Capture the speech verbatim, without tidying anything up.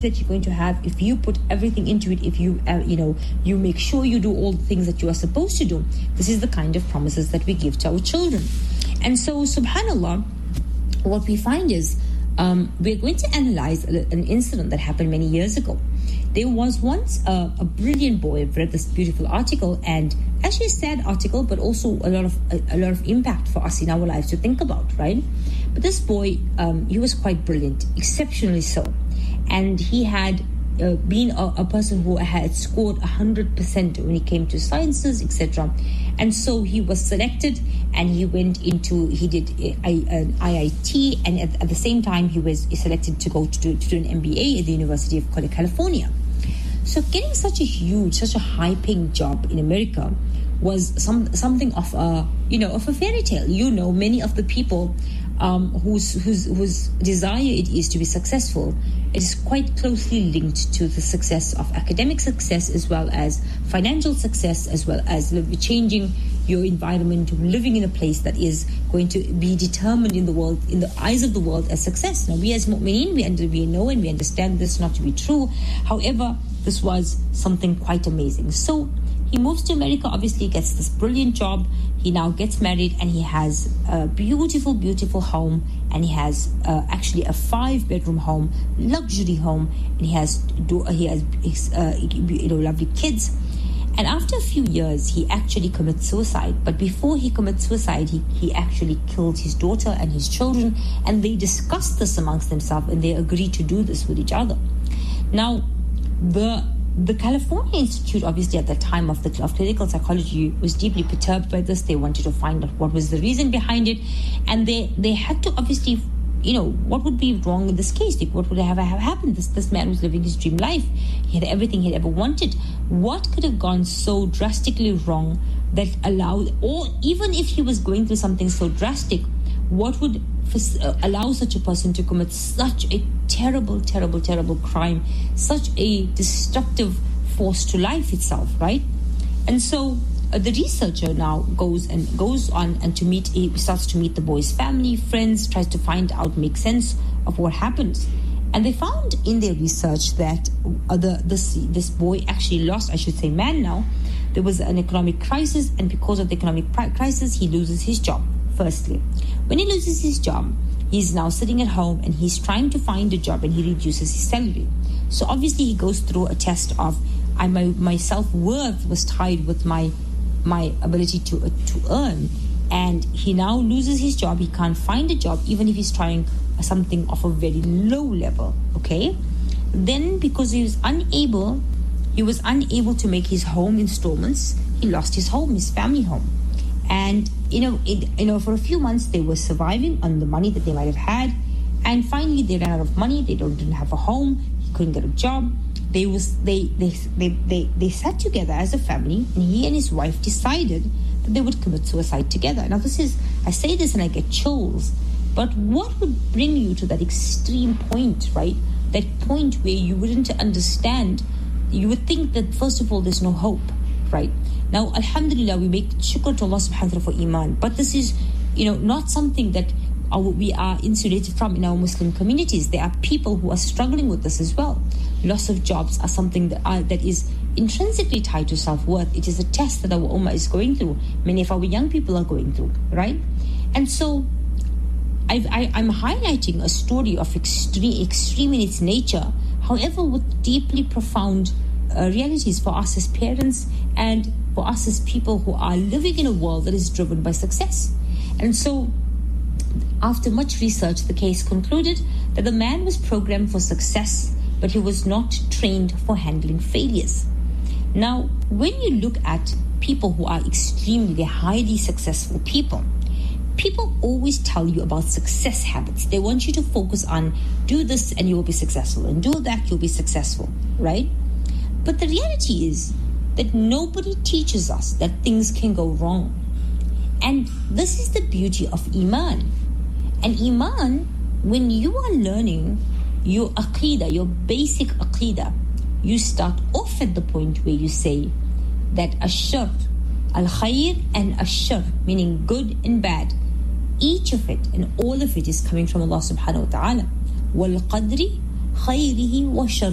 that you're going to have if you put everything into it, if you uh, you know you make sure you do all the things that you are supposed to do. This is the kind of promises that we give to our children. And so, subhanallah, what we find is um, we're going to analyze an incident that happened many years ago. There was once a, a brilliant boy. I've read this beautiful article, and actually a sad article, but also a lot of a, a lot of impact for us in our lives to think about, right? But this boy, um, he was quite brilliant, exceptionally so, and he had uh, been a, a person who had scored one hundred percent when it came to sciences, et cetera. And so he was selected, and he went into, he did a, a, an I I T, and at, at the same time he was selected to go to do, to do an M B A at the University of California. So getting such a huge, such a high-paying job in America was some something of a, you know, of a fairy tale. You know, many of the people um, whose whose whose desire it is to be successful, it is quite closely linked to the success of academic success, as well as financial success, as well as changing your environment, living in a place that is going to be determined in the world, in the eyes of the world, as success. Now, we as mu'mineen, we, under, we know and we understand this not to be true. However, this was something quite amazing. So he moves to America, obviously gets this brilliant job. He now gets married, and he has a beautiful, beautiful home, and he has uh, actually a five-bedroom home, luxury home, and he has he has uh, you know lovely kids. And after a few years, he actually commits suicide. But before he commits suicide, he, he actually killed his daughter and his children, and they discussed this amongst themselves, and they agreed to do this with each other. Now, the the California Institute, obviously at the time of the of clinical psychology, was deeply perturbed by this. They wanted to find out what was the reason behind it, and they they had to obviously, you know, what would be wrong in this case? Like, what would have, have happened? This this man was living his dream life. He had everything he'd ever wanted. What could have gone so drastically wrong that allowed, or even if he was going through something so drastic, what would allow such a person to commit such a terrible, terrible, terrible crime, such a destructive force to life itself, right? And so uh, the researcher now goes and goes on and to meet, he starts to meet the boy's family, friends, tries to find out, make sense of what happens. And they found in their research that uh, the this this boy actually lost, I should say man now, there was an economic crisis, and because of the economic crisis, he loses his job. Firstly, when he loses his job, he's now sitting at home and he's trying to find a job, and he reduces his salary. So obviously he goes through a test of I, my, my self-worth was tied with my my ability to uh, to earn, and he now loses his job. He can't find a job even if he's trying something of a very low level. Okay, then because he was unable he was unable to make his home installments, he lost his home, his family home. And you know, it, you know, for a few months they were surviving on the money that they might have had, and finally they ran out of money. They don't didn't have a home. He couldn't get a job. They was they they they they, they sat together as a family, and he and his wife decided that they would commit suicide together. Now, this is, I say this and I get chills, but what would bring you to that extreme point, right? That point where you wouldn't understand. You would think that first of all there's no hope, right? Now, alhamdulillah, we make shukr to Allah subhanahu wa ta'ala for iman. But this is, you know, not something that our, we are insulated from in our Muslim communities. There are people who are struggling with this as well. Loss of jobs are something that, are, that is intrinsically tied to self-worth. It is a test that our ummah is going through. Many of our young people are going through, right? And so I've, I, I'm highlighting a story of extreme, extreme in its nature, however, with deeply profound uh, realities for us as parents and for us as people who are living in a world that is driven by success. And so, after much research, the case concluded that the man was programmed for success, but he was not trained for handling failures. Now, when you look at people who are extremely highly successful people, people always tell you about success habits. They want you to focus on, do this and you will be successful, and do that, you'll be successful, right? But the reality is that nobody teaches us that things can go wrong. And this is the beauty of Iman. And Iman, when you are learning your Aqidah, your basic Aqidah, you start off at the point where you say that Ash-Shar, Al-Khair and Ash-Shar, meaning good and bad, each of it and all of it is coming from Allah subhanahu wa ta'ala. وَالْقَدْرِ خَيْرِهِ وَشَرِّهِ.